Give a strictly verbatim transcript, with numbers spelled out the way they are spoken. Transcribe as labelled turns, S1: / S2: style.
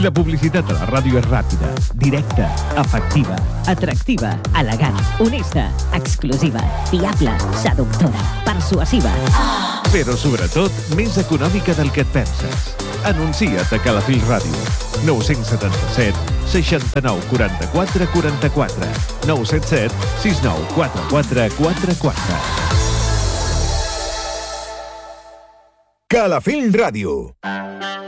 S1: La publicitat a la ràdio és ràpida, directa, efectiva,
S2: atractiva, elegant, honesta, exclusiva, fiable, seductora, persuasiva.
S1: però sobretot més econòmica del que et penses. Anuncia't a Calafell Ràdio. nou set set, seixanta-nou, quaranta-quatre, quaranta-quatre. nou set set, sis nou quatre quatre quatre quatre.
S3: Calafell Ràdio.